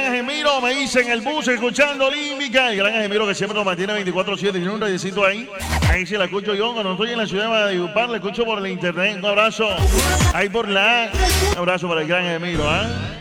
Gemiro me dice en el bus escuchando Olímpica. El gran Gemiro que siempre nos mantiene 24/7. Tiene un radiecito ahí. Ahí sí la escucho yo. Cuando estoy en la ciudad de Valledupar, la escucho por el internet. Un abrazo. Ahí por la. Un abrazo para el gran Gemiro, ¿ah?